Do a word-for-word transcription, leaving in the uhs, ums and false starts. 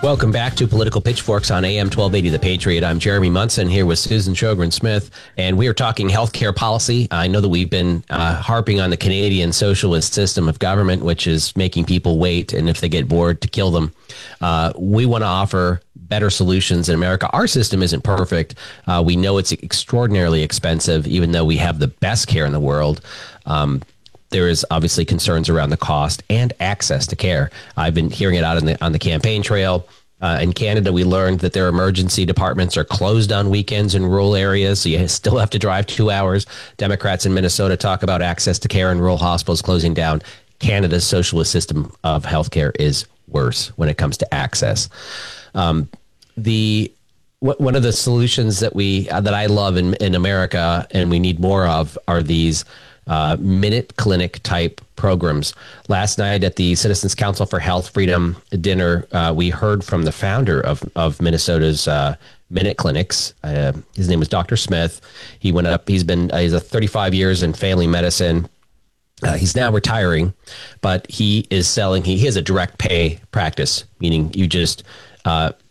Welcome back to Political Pitchforks on A M twelve eighty The Patriot. I'm Jeremy Munson here with Susan Sjogren Smith, and we are talking healthcare policy. I know that we've been uh, harping on the Canadian socialist system of government, which is making people wait, and if they get bored, to kill them. Uh, we want to offer better solutions in America. Our system isn't perfect. Uh, we know it's extraordinarily expensive, even though we have the best care in the world. Um, There is obviously concerns around the cost and access to care. I've been hearing it out on the on the campaign trail. Uh, in Canada, we learned that their emergency departments are closed on weekends in rural areas, so you still have to drive two hours. Democrats in Minnesota talk about access to care in rural hospitals closing down. Canada's socialist system of healthcare is worse when it comes to access. Um, the one of the solutions that we uh, that I love in in America, and we need more of, are these Uh, minute clinic type programs. Last night at the Citizens Council for Health Freedom dinner, uh, we heard from the founder of, of Minnesota's uh, Minute Clinics. Uh, his name was Doctor Smith. He went up, he's been, uh, he's a thirty-five years in family medicine. Uh, he's now retiring, but he is selling, he, he has a direct pay practice, meaning you just, uh,